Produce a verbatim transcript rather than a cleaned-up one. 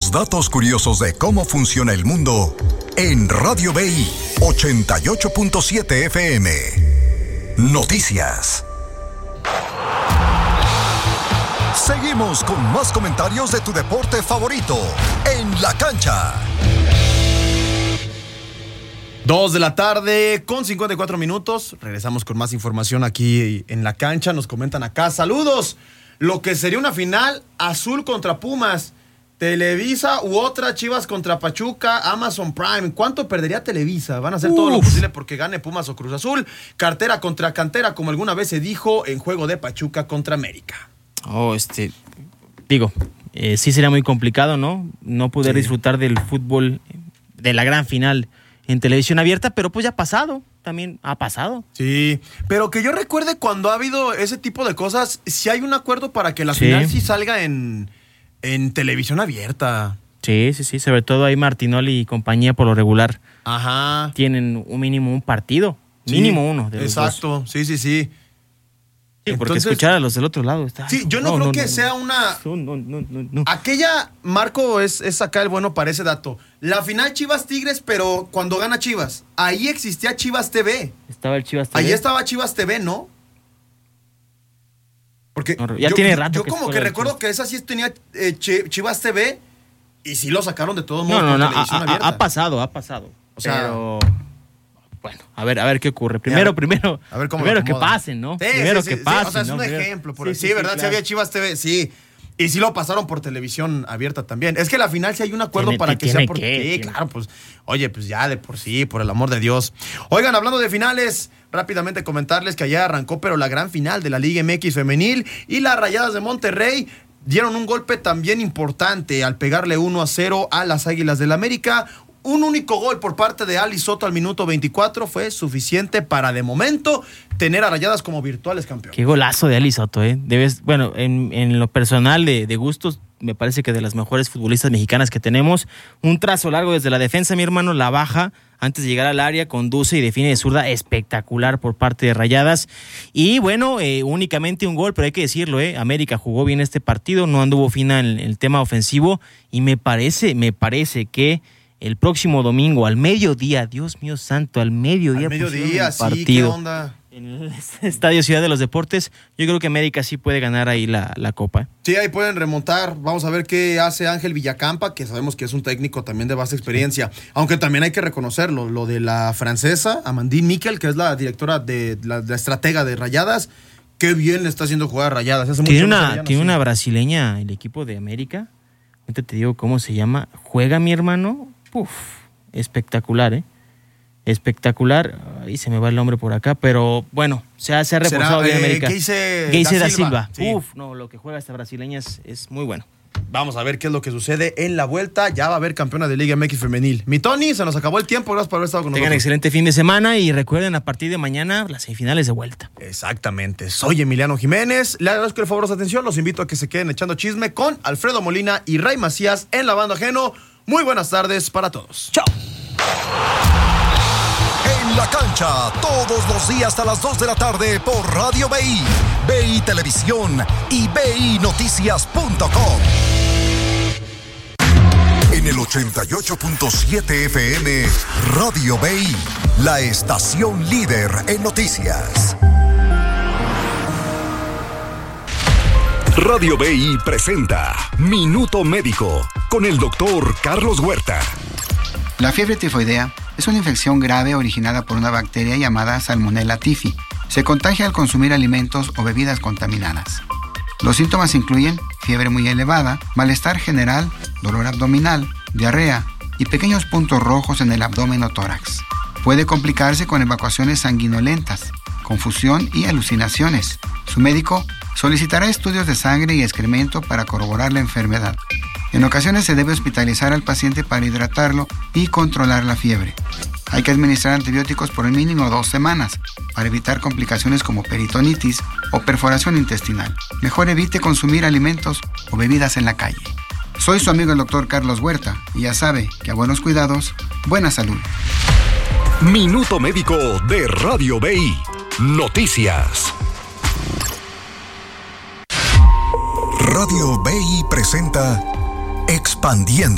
Datos curiosos de cómo funciona el mundo en Radio B I ochenta y ocho punto siete F M. Noticias. Seguimos con más comentarios de tu deporte favorito en la cancha. Dos de la tarde con cincuenta y cuatro minutos. Regresamos con más información aquí en la cancha. Nos comentan acá. Saludos. Lo que sería una final, Azul contra Pumas, Televisa u otra, Chivas contra Pachuca, Amazon Prime. ¿Cuánto perdería Televisa? Van a hacer Uf. todo lo posible porque gane Pumas o Cruz Azul. Cartera contra cantera, como alguna vez se dijo en juego de Pachuca contra América. Oh, este, digo, eh, sí sería muy complicado, ¿no? No poder sí. disfrutar del fútbol, de la gran final en televisión abierta, pero pues ya ha pasado, también ha pasado. Sí, pero que yo recuerde cuando ha habido ese tipo de cosas, si hay un acuerdo para que la sí. final sí salga en, en televisión abierta. Sí, sí, sí, sobre todo ahí Martinoli y compañía por lo regular. Ajá. Tienen un mínimo un partido, sí. mínimo uno de los Exacto, dos. sí, sí, sí. Sí, porque Entonces, escuchar a los del otro lado está... Sí, yo no, no creo no, que no, sea una... No, no, no, no, no. Aquella, Marco, es, es acá el bueno para ese dato. La final Chivas-Tigres, pero cuando gana Chivas, ahí existía Chivas T V. Estaba el Chivas T V. Ahí estaba Chivas T V, ¿no? Porque no, ya yo, tiene rato yo que como que recuerdo Chivas. Que esa sí tenía eh, Chivas T V y sí lo sacaron de todo modo. No, no, no, ha, ha, ha pasado, ha pasado. O sea... Pero... Bueno, a ver, a ver qué ocurre. Primero, primero, a ver cómo primero que pasen, ¿no? Sí, primero sí, que sí, pasen. Sí, o sea, es ¿no? un Primero... ejemplo. Por sí, sí, sí, sí, ¿verdad? claro. Si había Chivas T V, sí. Y sí lo pasaron por televisión abierta también. Es que la final sí hay un acuerdo tiene, para que tiene sea por... que, sí, claro, pues, oye, pues ya de por sí, por el amor de Dios. Oigan, hablando de finales, rápidamente comentarles que ayer arrancó, pero la gran final de la Liga M X femenil y las Rayadas de Monterrey dieron un golpe también importante al pegarle uno a cero a las Águilas del América. Un único gol por parte de Ali Soto al minuto veinticuatro fue suficiente para, de momento, tener a Rayadas como virtuales campeones. Qué golazo de Ali Soto, ¿eh? Debes, bueno, en, en lo personal de, de gustos, me parece que de las mejores futbolistas mexicanas que tenemos. Un trazo largo desde la defensa, mi hermano, la baja antes de llegar al área, conduce y define de zurda espectacular por parte de Rayadas. Y bueno, eh, únicamente un gol, pero hay que decirlo, ¿eh? América jugó bien este partido, no anduvo fina en el tema ofensivo y me parece, me parece que el próximo domingo, al mediodía, Dios mío santo, al mediodía. Al mediodía, sí, partido, ¿qué onda? En el Estadio Ciudad de los Deportes, yo creo que América sí puede ganar ahí la, la Copa. Sí, ahí pueden remontar. Vamos a ver qué hace Ángel Villacampa, que sabemos que es un técnico también de vasta experiencia. Aunque también hay que reconocerlo, lo de la francesa, Amandine Miquel, que es la directora de la, la estratega de Rayadas, qué bien le está haciendo jugar a Rayadas. Hace tiene mucho una, no tiene así. una brasileña, el equipo de América. Ahorita te digo cómo se llama. Juega, mi hermano. Uf, espectacular, ¿eh? Espectacular. Ahí se me va el nombre por acá, pero bueno, se ha, se ha reforzado bien eh, América. Geise Geise da Silva. Silva. Sí. Uf, no, lo que juega esta brasileña es, es muy bueno. Vamos a ver qué es lo que sucede en la vuelta. Ya va a haber campeona de Liga M X femenil. Mi Tony, se nos acabó el tiempo. Gracias por haber estado con Tengan nosotros. excelente fin de semana y recuerden a partir de mañana las semifinales de vuelta. Exactamente. Soy Emiliano Jiménez. Le agradezco el favor de su atención. Los invito a que se queden echando chisme con Alfredo Molina y Ray Macías en La Banda Ajeno. Muy buenas tardes para todos. Chao. En la cancha, todos los días a las dos de la tarde por Radio B I, B I Televisión y B I Noticias punto com. En el ochenta y ocho punto siete F M, Radio B I, la estación líder en noticias. Radio B I presenta Minuto Médico con el doctor Carlos Huerta. La fiebre tifoidea es una infección grave originada por una bacteria llamada Salmonella typhi. Se contagia al consumir alimentos o bebidas contaminadas. Los síntomas incluyen fiebre muy elevada, malestar general, dolor abdominal, diarrea y pequeños puntos rojos en el abdomen o tórax. Puede complicarse con evacuaciones sanguinolentas, confusión y alucinaciones. Su médico solicitará estudios de sangre y excremento para corroborar la enfermedad. En ocasiones se debe hospitalizar al paciente para hidratarlo y controlar la fiebre. Hay que administrar antibióticos por el mínimo dos semanas para evitar complicaciones como peritonitis o perforación intestinal. Mejor evite consumir alimentos o bebidas en la calle. Soy su amigo el doctor Carlos Huerta y ya sabe que a buenos cuidados, buena salud. Minuto Médico de Radio B I. Noticias. Radio B I presenta Expandiendo